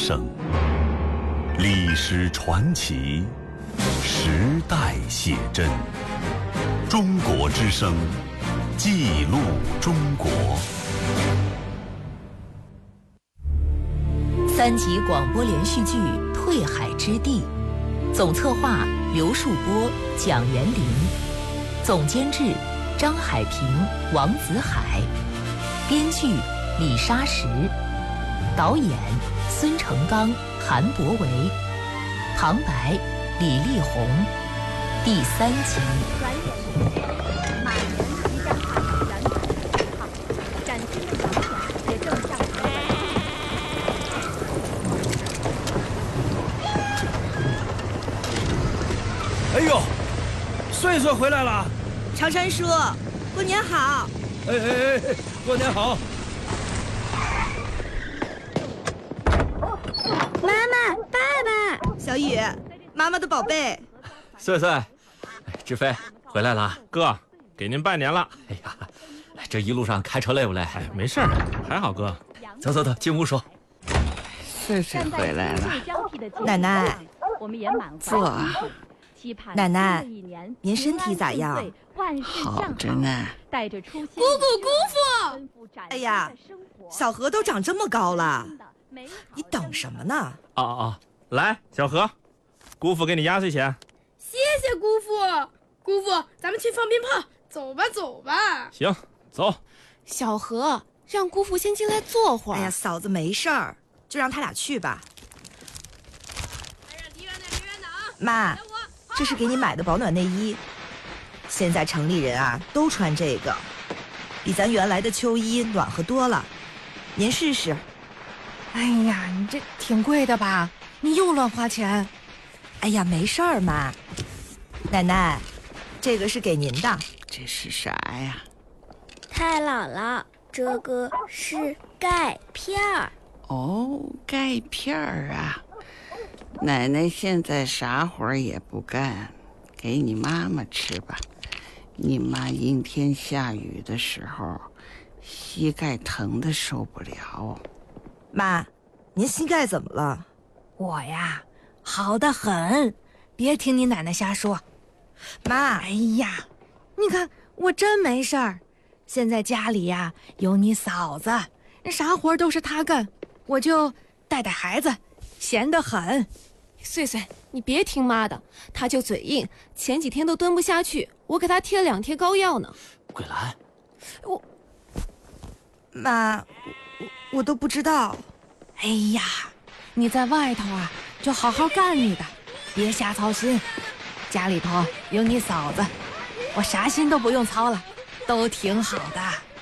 声，历史传奇，时代写真。中国之声，记录中国。 3集广播连续剧《退海之地》，总策划刘树波、蒋元林，总监制张海平、王子海，编剧李沙石，导演孙成刚、韩博维，旁白李丽红。第3集。 转眼之间，马原即将踏上燃点10号，崭新的小艇也正向前。 哎呦，岁岁回来了！ 长山叔，过年好！ 哎，过年好！ 妈妈，爸爸， 小雨，妈妈的宝贝。 岁岁，志飞回来了， 哥，给您拜年了。 哎呀，这一路上开车累不累？ 哎，没事儿，还好哥。 走，进屋说。 岁岁回来了， 奶奶， 坐。 奶奶，您身体咋样？ 好着呢。 姑父！ 哎呀，小何都长这么高了，你等什么呢？ 哦，来，小何，姑父给你压岁钱。 谢谢姑父。姑父，咱们去放鞭炮，走吧。 行，走。 小何，让姑父先进来坐会儿。 哎呀，嫂子没事儿，就让他俩去吧。 哎呀，离远点啊！ 妈，这是给你买的保暖内衣，现在城里人啊都穿这个，比咱原来的秋衣暖和多了，您试试。 哎呀，你这挺贵的吧？你又乱花钱。 哎呀，没事儿妈。奶奶，这个是给您的。 这是啥呀？ 太姥姥，这个是钙片儿。 哦，钙片儿啊。奶奶现在啥活儿也不干，给你妈妈吃吧。你妈阴天下雨的时候，膝盖疼得受不了。 妈，您膝盖怎么了？ 我呀，好得很，别听你奶奶瞎说。 妈， 哎呀，你看我真没事儿。现在家里呀有你嫂子，啥活都是她干，我就带孩子，闲得很。 岁岁，你别听妈的，她就嘴硬，前几天都蹲不下去，我给她贴了2贴膏药呢。 桂兰， 妈，我都不知道。 哎呀，你在外头啊，就好好干你的，别瞎操心。家里头有你嫂子，我啥心都不用操了，都挺好的。